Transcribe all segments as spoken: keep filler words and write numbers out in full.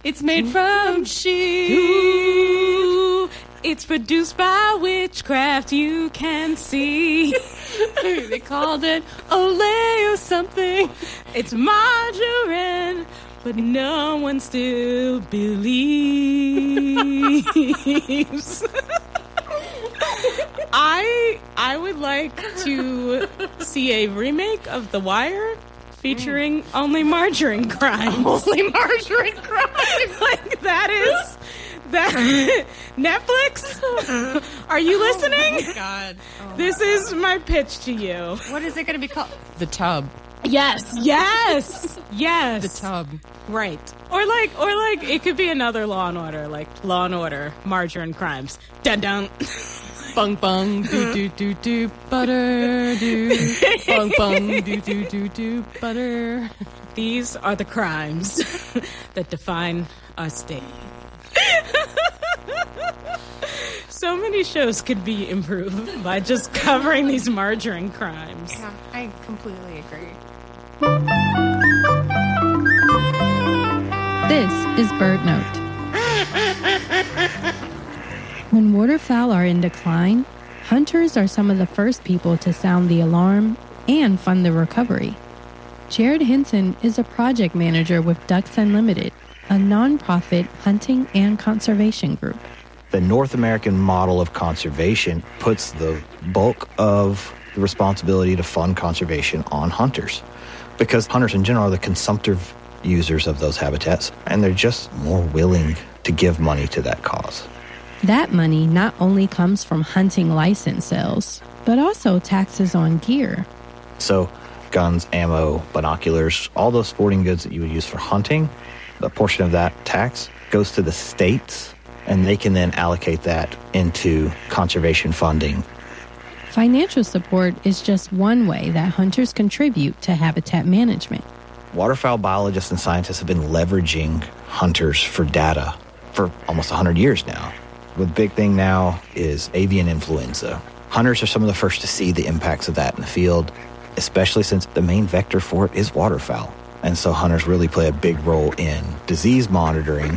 It's made from sheep. It's produced by witchcraft, you can see. They called it Olay or something. It's margarine, but no one still believes. I I would like to see a remake of The Wire featuring only margarine crimes. Only margarine crimes. Like that is that Netflix? Are you listening? Oh my God. Oh this my is God. my pitch to you. What is it going to be called? The Tub. Yes, yes, yes. The Tub. Right. Or like, or like, it could be another Law and Order, like Law and Order, margarine crimes. Dun dun. Bung bung do do do do butter do bung bung do do do do butter. These are the crimes that define our state. So many shows could be improved by just covering these margarine crimes. Yeah, I completely agree. This is Bird Note. When waterfowl are in decline, hunters are some of the first people to sound the alarm and fund the recovery. Jared Hinson is a project manager with Ducks Unlimited, a nonprofit hunting and conservation group. The North American model of conservation puts the bulk of the responsibility to fund conservation on hunters, because hunters in general are the consumptive users of those habitats, and they're just more willing to give money to that cause. That money not only comes from hunting license sales, but also taxes on gear. So guns, ammo, binoculars, all those sporting goods that you would use for hunting, a portion of that tax goes to the states, and they can then allocate that into conservation funding. Financial support is just one way that hunters contribute to habitat management. Waterfowl biologists and scientists have been leveraging hunters for data for almost one hundred years now. The big thing now is avian influenza. Hunters are some of the first to see the impacts of that in the field, especially since the main vector for it is waterfowl. And so hunters really play a big role in disease monitoring.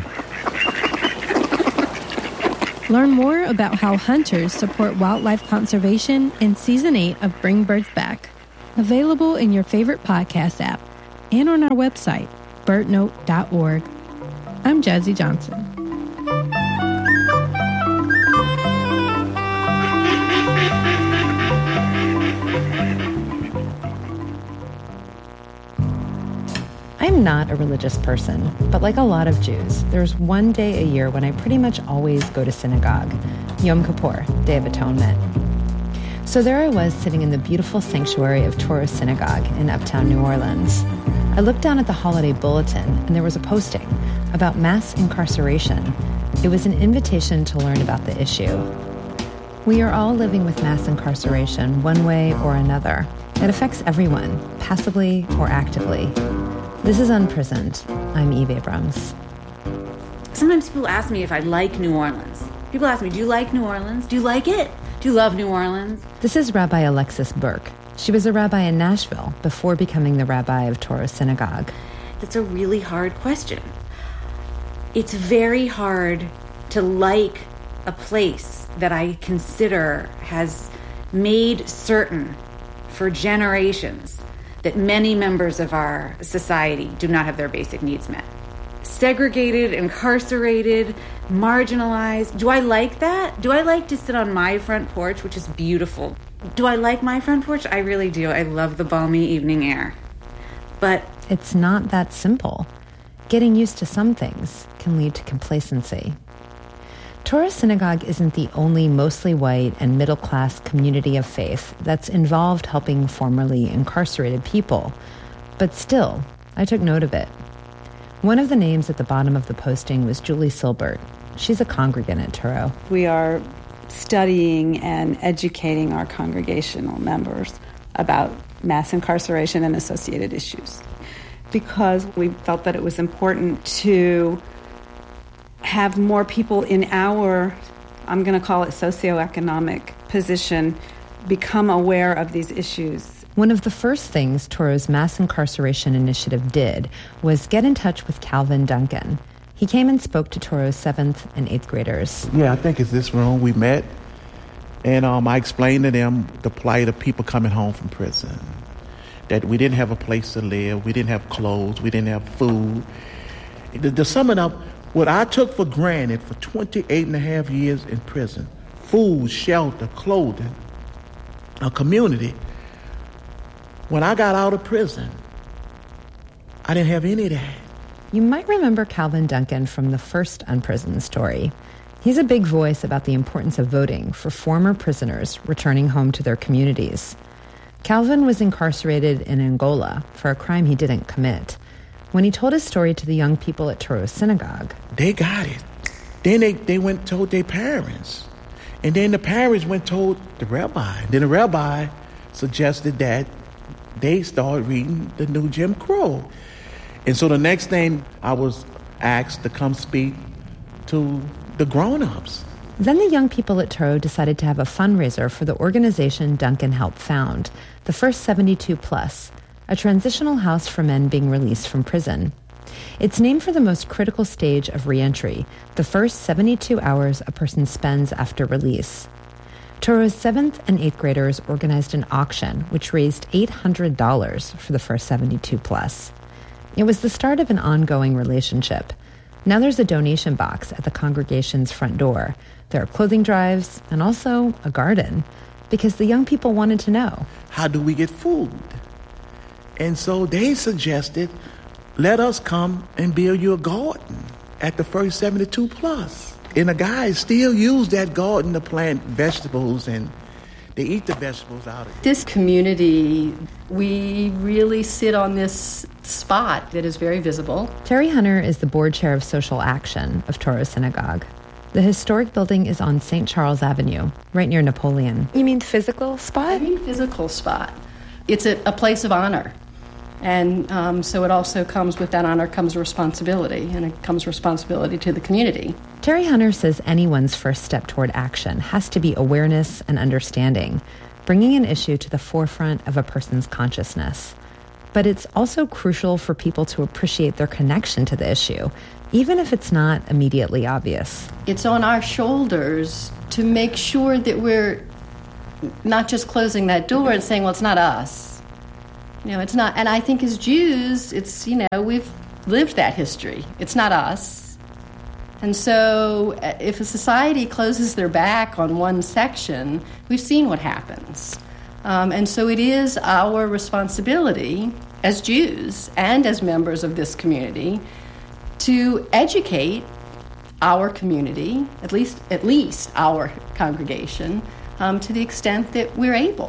Learn more about how hunters support wildlife conservation in Season eight of Bring Birds Back. Available in your favorite podcast app and on our website, bird note dot org. I'm Jazzy Johnson. I'm not a religious person, but like a lot of Jews, there's one day a year when I pretty much always go to synagogue, Yom Kippur, Day of Atonement. So there I was sitting in the beautiful sanctuary of Torah Synagogue in uptown New Orleans. I looked down at the holiday bulletin, and there was a posting about mass incarceration. It was an invitation to learn about the issue. We are all living with mass incarceration one way or another. It affects everyone, passively or actively. This is Unprisoned. I'm Eve Abrams. Sometimes people ask me if I like New Orleans. People ask me, do you like New Orleans? Do you like it? Do you love New Orleans? This is Rabbi Alexis Burke. She was a rabbi in Nashville before becoming the rabbi of Torah Synagogue. That's a really hard question. It's very hard to like a place that I consider has made certain for generations that many members of our society do not have their basic needs met. Segregated, incarcerated, marginalized. Do I like that? Do I like to sit on my front porch, which is beautiful? Do I like my front porch? I really do. I love the balmy evening air. But it's not that simple. Getting used to some things can lead to complacency. Torah Synagogue isn't the only mostly white and middle-class community of faith that's involved helping formerly incarcerated people. But still, I took note of it. One of the names at the bottom of the posting was Julie Silbert. She's a congregant at Touro. We are studying and educating our congregational members about mass incarceration and associated issues, because we felt that it was important to have more people in our, I'm going to call it socioeconomic position, become aware of these issues. One of the first things Touro's mass incarceration initiative did was get in touch with Calvin Duncan. He came and spoke to Tooro's seventh and eighth graders. Yeah, I think it's this room we met. And um, I explained to them the plight of people coming home from prison. That we didn't have a place to live, we didn't have clothes, we didn't have food. To, to sum it up, what I took for granted for twenty-eight and a half years in prison, food, shelter, clothing, a community, when I got out of prison, I didn't have any of that. You might remember Calvin Duncan from the first Unprisoned story. He's a big voice about the importance of voting for former prisoners returning home to their communities. Calvin was incarcerated in Angola for a crime he didn't commit. When he told his story to the young people at Touro Synagogue, they got it. Then they, they went and told their parents. And then the parents went and told the rabbi. Then the rabbi suggested that they start reading the new Jim Crow. And so the next thing, I was asked to come speak to the grown-ups. Then the young people at Touro decided to have a fundraiser for the organization Duncan helped found, the First seventy-two Plus, a transitional house for men being released from prison. It's named for the most critical stage of reentry, the first seventy-two hours a person spends after release. Tooro's seventh and eighth graders organized an auction which raised eight hundred dollars for the First seventy-two Plus. It was the start of an ongoing relationship. Now there's a donation box at the congregation's front door. There are clothing drives and also a garden because the young people wanted to know. How do we get food? And so they suggested, let us come and build you a garden at the First seventy-two Plus. And the guys still use that garden to plant vegetables, and they eat the vegetables out of it. This community, we really sit on this spot that is very visible. Terry Hunter is the board chair of social action of Touro Synagogue. The historic building is on Saint Charles Avenue, right near Napoleon. You mean physical spot? I mean physical spot. It's a, a place of honor. And um, so it also comes with that honor comes responsibility, and it comes responsibility to the community. Terry Hunter says anyone's first step toward action has to be awareness and understanding, bringing an issue to the forefront of a person's consciousness. But it's also crucial for people to appreciate their connection to the issue, even if it's not immediately obvious. It's on our shoulders to make sure that we're not just closing that door and saying, well, it's not us. You know, it's not, and I think as Jews, it's, you know, we've lived that history. It's not us. And so if a society closes their back on one section, we've seen what happens. Um, and so it is our responsibility as Jews and as members of this community to educate our community, at least at least our congregation, um, to the extent that we're able.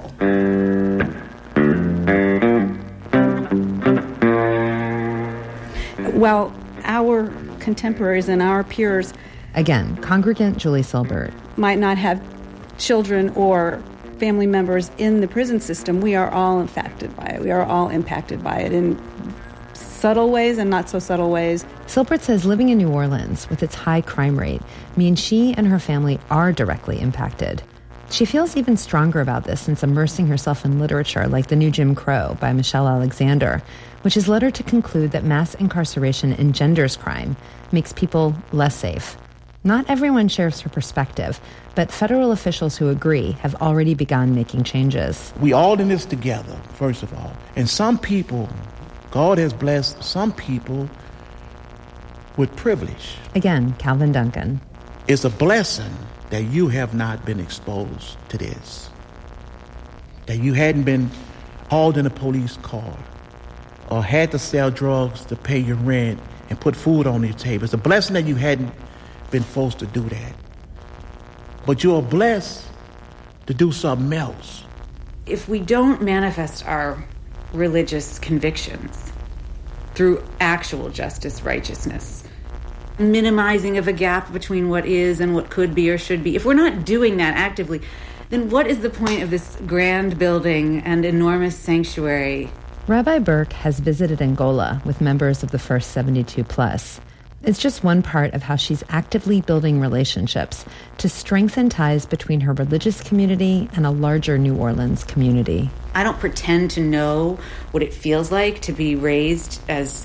Well, our contemporaries and our peers, again, congregant Julie Silbert, might not have children or family members in the prison system. We are all affected by it. We are all impacted by it in subtle ways and not so subtle ways. Silbert says living in New Orleans with its high crime rate means she and her family are directly impacted. She feels even stronger about this since immersing herself in literature like The New Jim Crow by Michelle Alexander, which has led her to conclude that mass incarceration engenders crime, makes people less safe. Not everyone shares her perspective, but federal officials who agree have already begun making changes. We all in this together, first of all. And some people, God has blessed some people with privilege. Again, Calvin Duncan. It's a blessing that you have not been exposed to this. That you hadn't been hauled in a police car or had to sell drugs to pay your rent and put food on your table. It's a blessing that you hadn't been forced to do that. But you are blessed to do something else. If we don't manifest our religious convictions through actual justice, righteousness, minimizing of a gap between what is and what could be or should be, if we're not doing that actively, then what is the point of this grand building and enormous sanctuary? Rabbi Burke has visited Angola with members of the First seventy-two Plus. It's just one part of how she's actively building relationships to strengthen ties between her religious community and a larger New Orleans community. I don't pretend to know what it feels like to be raised as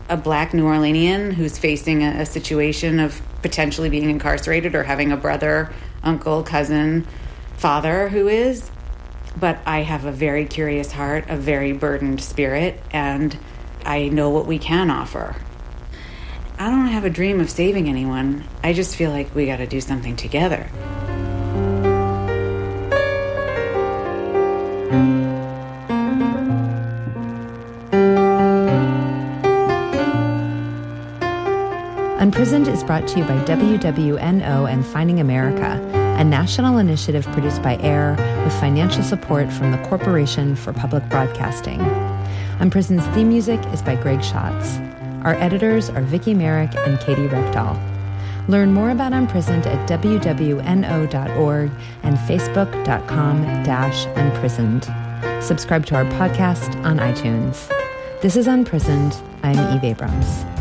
a black New Orleanian who's facing a, a situation of potentially being incarcerated or having a brother, uncle, cousin, father who is. But I have a very curious heart, a very burdened spirit, and I know what we can offer. I don't have a dream of saving anyone. I just feel like we got to do something together. Unprisoned is brought to you by W W N O and Finding America, a national initiative produced by AIR with financial support from the Corporation for Public Broadcasting. Unprisoned's theme music is by Greg Schatz. Our editors are Vicki Merrick and Katie Reckdahl. Learn more about Unprisoned at W W N O dot org and Facebook.com dash Unprisoned. Subscribe to our podcast on iTunes. This is Unprisoned. I'm Eve Abrams.